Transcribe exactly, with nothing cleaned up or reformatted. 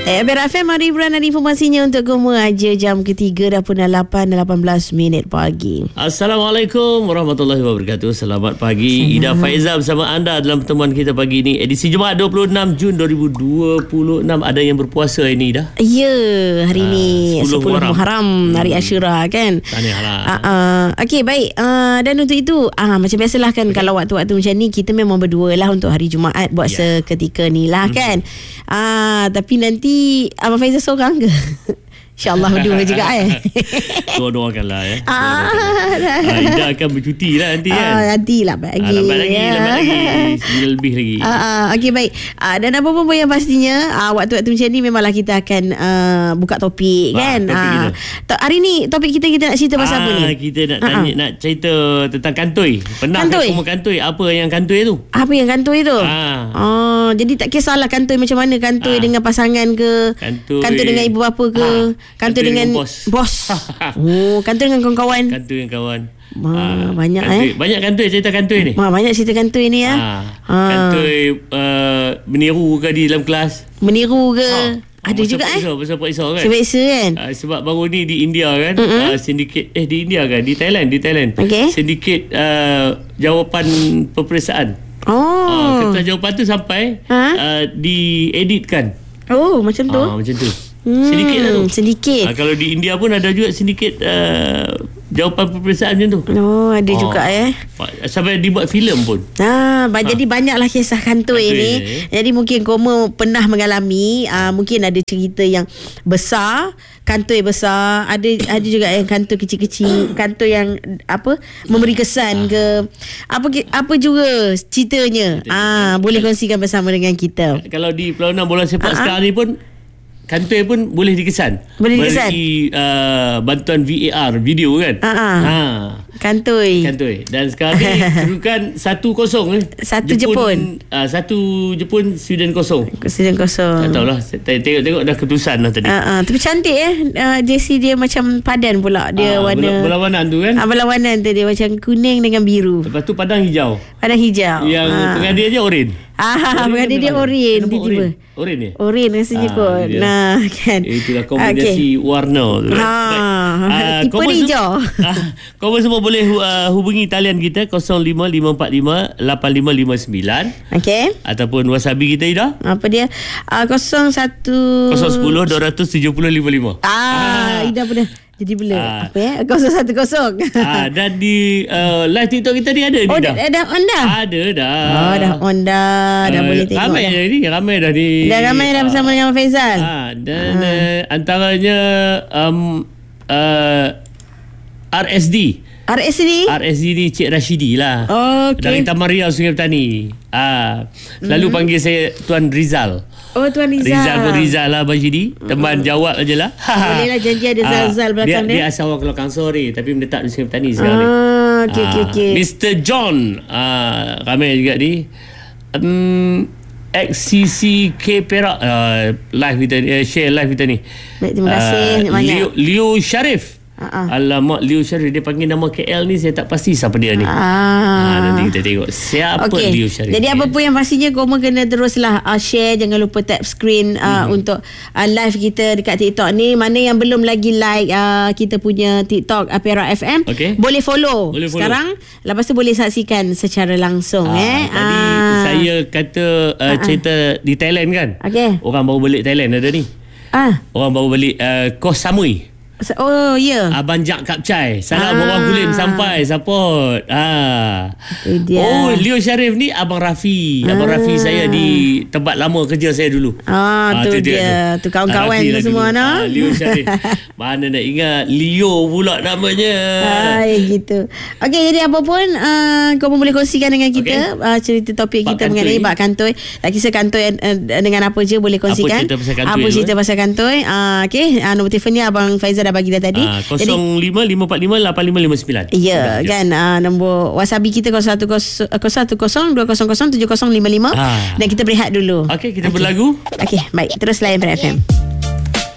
Eh, Biar F M, hari hiburan dan informasinya untuk kamu aja. Jam ketiga dah pun dah lapan, lapan belas minit pagi. Assalamualaikum warahmatullahi wabarakatuh. Selamat pagi. Ida Faiza bersama anda dalam pertemuan kita pagi ini. Edisi Jumaat dua puluh enam Jun dua ribu dua puluh enam. Ada yang berpuasa ini dah. Ya, hari ha, ni sepuluh Muharram, hari hmm. Ashura kan. Tahniahlah. Uh, uh, Okey, baik. Uh, dan untuk itu, uh, macam biasalah kan, okay. kalau waktu-waktu macam ni, kita memang berdua lah untuk hari Jumaat buat yeah. seketika ni lah hmm. kan. Uh, tapi nanti Abang Faizal seorang ke? InsyaAllah berdua juga eh. Doa-doakanlah ya. Ah, ah, Ida akan bercuti lah nanti kan. Ah, nanti lah lagi. Ah, lambat lagi, ya. lambat lagi. Sembilan lebih lagi. Ah, ah, Okey, baik. Ah, dan apa-apa pun yang pastinya, ah, waktu-waktu macam ni memanglah kita akan uh, buka topik ah, kan. Topik ah, to- hari ni topik kita kita nak cerita pasal ah, apa ni? Kita nak tanya, ah, nak cerita tentang kantoi. Pernah kantoi? Kamu kantoi? Apa yang kantoi tu? Apa yang kantoi tu? Ah. Oh, jadi tak kisahlah kantoi macam mana. Kantoi ah. dengan pasangan ke? Kantoi, kantoi dengan ibu bapa ke? Ah. Kantoi, kantoi dengan, dengan bos. Bos. Oh, kantoi dengan kawan-kawan. Kantoi dengan kawan. Ma, ah, banyak kantoi. eh. Banyak kantoi, cerita kantoi ni. Ma, banyak cerita kantoi ni ya. Ah. Ah. Kantoi uh, meniru ke di dalam kelas? Meniru ke? Ah. Ada juga eh. Pasal Pak Isau kan. Sebab kan. Uh, sebab baru ni di India kan, uh, sindiket eh di India kan, di Thailand, di Thailand. Okay. Sindiket uh, jawapan peperiksaan. Oh. Uh, kertas jawapan tu sampai ha? uh, dieditkan. Oh, macam tu. Ah, macam tu. Hmm, sedikit lah tu. Sedikit. Ha, kalau di India pun ada juga sedikit uh, jawapan peperiksaan macam tu. Oh, ada oh. juga eh. Sampai dibuat filem pun. Ha, ha. Jadi banyaklah kisah kantoi ni. Eh. Jadi mungkin kamu pernah mengalami, uh, mungkin ada cerita yang besar, kantoi besar, ada ada juga yang kantoi kecil-kecil, kantoi yang apa memberi kesan ha. ke. Apa apa juga ceritanya. Ah, ha, boleh kongsikan bersama dengan kita. Kalau di perlawanan bola sepak Ha-ha. sekarang ni pun kantoi pun boleh dikesan. Boleh dikesan. Beri uh, bantuan V A R video kan. Ha. Ha. Kantoi. Kantoi. Dan sekarang ni kedudukan satu kosong eh. Satu Jepun. Uh, satu Jepun, Sweden kosong. Sweden kosong. Tak tahulah. Tengok-tengok dah keputusan dah tadi. Uh, uh, tapi cantik eh. Uh, jersey dia macam padan pula. Dia uh, warna berlawanan tu kan. Uh, berlawanan tu dia macam kuning dengan biru. Lepas tu padang hijau. Padang hijau. Yang uh. pengadir je oren. Ah, pengadir dia oren tiba-tiba. Oren ni? Oren rasanya ah, kot. Nah, kan. Itulah kombinasi okay. warna tu. Ha. Uh, tipe ni hijau. Korang semua boleh uh, hubungi talian kita kosong lima lima empat lima lapan lima lima sembilan. Okey. Ataupun WhatsApp kita Ida. Apa dia? Uh, kosong satu kosong sepuluh dua ratus tujuh puluh lima lima. Ah, Ida pun dah jadi bila ah. apa ya? kosong satu kosong. Ah, dan di uh, live TikTok kita ni ada oh, ni dah. Oh, dah on dah. Ada dah. Oh, dah on dah. Dah uh, boleh tengok. Ramai dah ni, ramai dah ni. Dah ramai dah bersama dengan Faizal. Ah, dan ah. Uh, antaranya um, uh, R S D. R S D? R S D ni Cik Rashidi lah. Okay. Dari Taman Riau Sungai Petani. Ah, selalu mm-hmm. panggil saya Tuan Rizal. Oh, Tuan Rizal. Rizal pun Rizal lah Abang Jidi. Teman mm-hmm. jawab je lah. Boleh lah janji ada Zal-Zal belakang dia. Dia, dia asal orang Kelokang Sore tapi menetap di Sungai Petani sekarang ni. Ah, okey okey okey. Mister John, ah, ramai juga ni. Um, X C C K Perak uh, live kita ni, uh, share live kita ni. Baik, terima kasih uh, banyak. Leo, Leo Sharif. Uh-uh. Alamak, Leo Sharif, dia panggil nama K L ni saya tak pasti siapa dia ni. Ah. Ha, nanti kita tengok siapa okay. Leo Sharif. Jadi apa pun yang pastinya korang kena teruslah uh, share, jangan lupa tap screen uh, hmm. untuk uh, live kita dekat TikTok ni. Mana yang belum lagi like uh, kita punya TikTok uh, Perak F M, okay. boleh follow. Boleh follow sekarang. Lepas tu boleh saksikan secara langsung uh, eh. Tadi uh. saya kata uh, uh-uh. cerita di Thailand kan. Okay. Orang baru balik Thailand ada ni. Ah. Uh. Orang baru balik uh, Koh Samui. Oh ya. Yeah. Abang Jak Kapcai. Salam ah. orang Kulim sampai support. Ah. Dia. Oh, Leo Sharif ni Abang Rafi. Ah. Abang Rafi saya di tempat lama kerja saya dulu. Ah, ah tu, tu dia. Tu, tu kawan-kawan tu semua nah. Ah, Leo Sharif. Mana nak ingat Leo pula namanya. Ah, gitu. Okey, jadi apa pun uh, kau pun boleh kongsikan dengan kita okay. uh, cerita topik Pak kita mengenai bab kantoi. Tak kisah kantoi uh, dengan apa je boleh kongsikan. Apa cerita pasal kantoi? Apa cerita pasal kantoi? Ah, okey. Uh, nombor telefon ni Abang Faizal dah bagi dah tadi. Ah, kosong lima lima empat lima lapan lima lima sembilan. Ya, kan. Uh, nombor WhatsApp kita kosong satu kosong dua kosong kosong tujuh kosong lima lima. Ah. Dan kita berehat dulu. Okey, kita okay. berlagu. Okey, baik. Terus layan Perak F M.